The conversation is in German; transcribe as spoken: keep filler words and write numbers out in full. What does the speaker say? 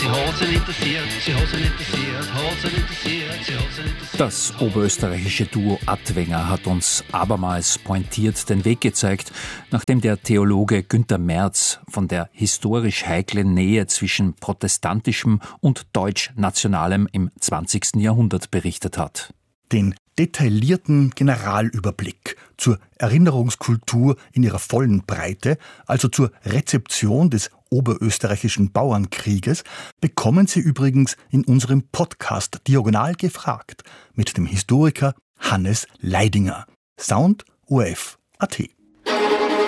sie hat sie interessiert, sie hat sie interessiert, hat sie interessiert, sie hat sie interessiert. Das oberösterreichische Duo Adwenger hat uns abermals pointiert den Weg gezeigt, nachdem der Theologe Günther Merz von der historisch heiklen Nähe zwischen protestantischem und deutsch-nationalem im zwanzigsten Jahrhundert berichtet hat. Den detaillierten Generalüberblick zur Erinnerungskultur in ihrer vollen Breite, also zur Rezeption des oberösterreichischen Bauernkrieges, bekommen Sie übrigens in unserem Podcast Diagonal gefragt mit dem Historiker Hannes Leidinger. Sound O R F Punkt A T